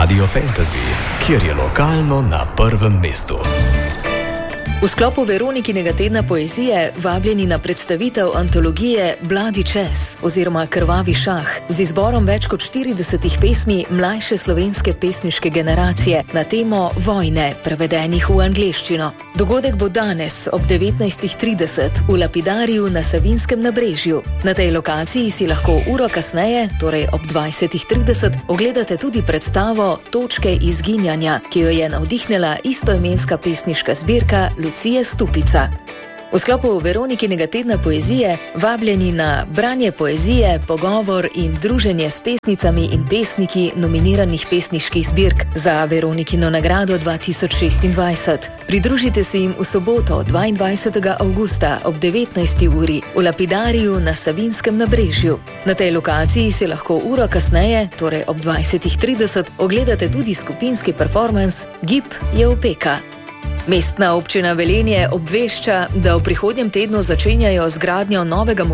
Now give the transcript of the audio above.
Radio Fantasy, kjer je lokalno na prvem mestu. V sklopu Veronikinega tedna poezije vabljeni na predstavitev antologije Bloody Chess oziroma Krvavi šah z izborom več kot 40 pesmi mlajše slovenske pesniške generacije na temo vojne, prevedenih v angleščino. Dogodek bo danes ob 19:30 v Lapidariju na Savinjskem nabrežju. Na tej lokaciji si lahko uro kasneje, torej ob 20:30, ogledate tudi predstavo Točke izginjanja, ki jo je navdihnila istoimenska pesniška zbirka Lucije Stupica. V sklopu Veronikinega tedna poezije vabljeni na branje poezije, pogovor in druženje s pesnicami in pesniki nominiranih pesniških zbirk za Veronikino nagrado 2026. Pridružite se jim v soboto 22. avgusta ob 19. uri v Lapidariju na Savinjskem nabrežju. Na tej lokaciji si lahko uro kasneje, torej ob 20:30, ogledate tudi skupinski performans Gib je opeka. Mestna občina Velenje obvešča, da v prihodnjem tednu začenjajo z gradnjo novega